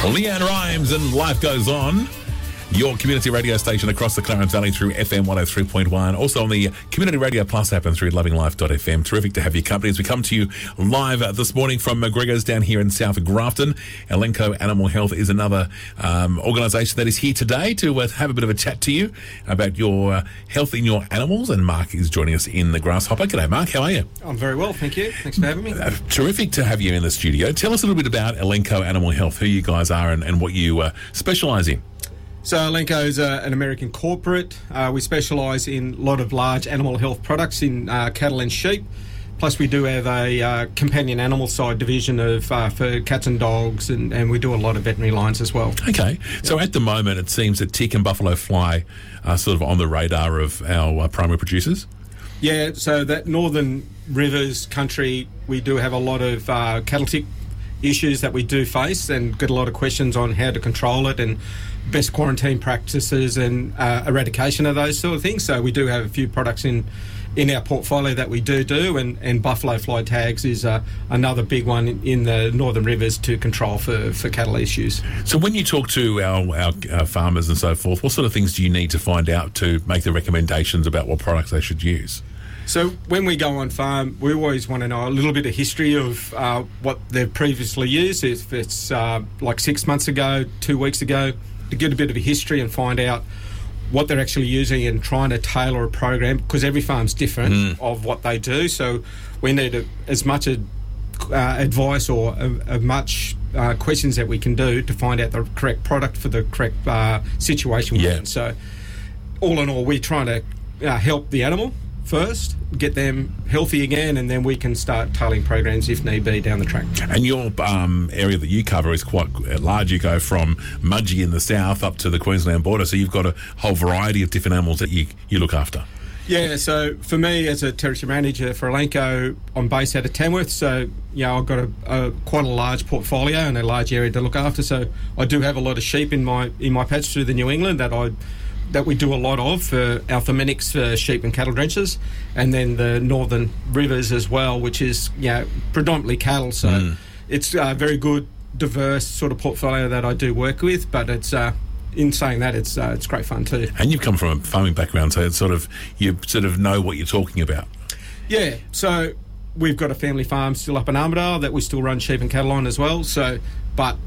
Leanne Rhymes and Life Goes On. Your community radio station across the Clarence Valley through FM 103.1. Also on the Community Radio Plus app and through lovinglife.fm. Terrific to have your company as we come to you live this morning from McGregor's down here in South Grafton. Elanco Animal Health is another organisation that is here today to have a bit of a chat to you about your health in your animals. And Mark is joining us in the Grasshopper. G'day, Mark. How are you? I'm very well, thank you. Thanks for having me. Terrific to have you in the studio. Tell us a little bit about Elanco Animal Health, who you guys are and what you specialise in. So Elanco is an American corporate. We specialise in a lot of large animal health products in cattle and sheep. Plus we do have a companion animal side division for cats and dogs, and we do a lot of veterinary lines as well. Okay. So at the moment it seems that tick and buffalo fly are sort of on the radar of our primary producers. Yeah, so that Northern Rivers country, we do have a lot of cattle tick issues that we do face and get a lot of questions on how to control it and best quarantine practices and eradication of those sort of things. So we do have a few products in our portfolio that we do, and buffalo fly tags is another big one in the Northern Rivers to control for cattle issues. So when you talk to our farmers and so forth, what sort of things do you need to find out to make the recommendations about what products they should use? So when we go on farm, we always want to know a little bit of history of what they've previously used. If it's like 6 months ago, 2 weeks ago, to get a bit of a history and find out what they're actually using and trying to tailor a program, because every farm's different of what they do. So we need as much advice or as much questions that we can do to find out the correct product for the correct situation we're in. So all in all, we're trying to help the animal first, get them healthy again, and then we can start tailoring programs if need be down the track. And your area that you cover is quite large. You go from Mudgee in the south up to the Queensland border, so you've got a whole variety of different animals that you look after. Yeah, so for me as a territory manager for Elanco, I'm based out of Tamworth, so I've got quite a large portfolio and a large area to look after. So I do have a lot of sheep in my patch through the New England that we do a lot of for Alphamenics for sheep and cattle drenches, and then the Northern Rivers as well, which is predominantly cattle. So it's a very good, diverse sort of portfolio that I do work with, but it's in saying that it's great fun too. And you've come from a farming background, so it's you know what you're talking about. Yeah, so we've got a family farm still up in Armidale that we still run sheep and cattle on as well. So, but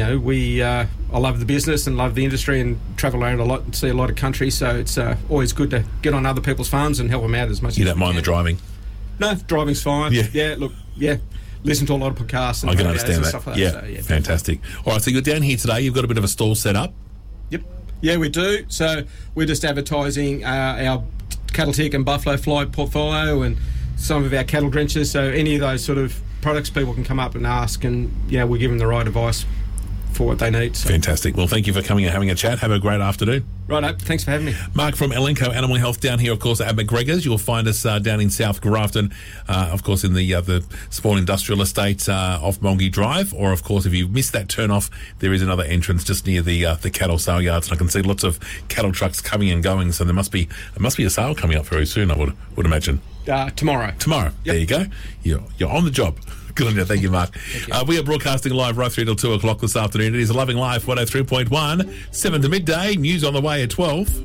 I love the business and love the industry and travel around a lot and see a lot of country, so it's always good to get on other people's farms and help them out as much as you don't mind the driving? No, driving's fine. Listen to a lot of podcasts and I can understand that. Stuff like that. So, fantastic. All right, so you're down here today, you've got a bit of a stall set up. Yep. Yeah, we do. So we're just advertising our cattle tick and buffalo fly portfolio and some of our cattle drenches, so any of those sort of products people can come up and ask, and we give them the right advice for what they need. So. Fantastic. Well, thank you for coming and having a chat. Have a great afternoon. Righto. Thanks for having me. Mark from Elanco Animal Health down here, of course, at McGregor's. You'll find us down in South Grafton, of course, in the small industrial estate off Mongie Drive. Or, of course, if you missed that turn off, there is another entrance just near the cattle sale yards. And I can see lots of cattle trucks coming and going. So there must be a sale coming up very soon, I would imagine. Tomorrow. Tomorrow. Yep. There you go. You're on the job. Good on you. Thank you, Mark. Thank you. We are broadcasting live right through till 2 o'clock this afternoon. It is Loving Life 103.1, 7 to midday. News on the way at 12.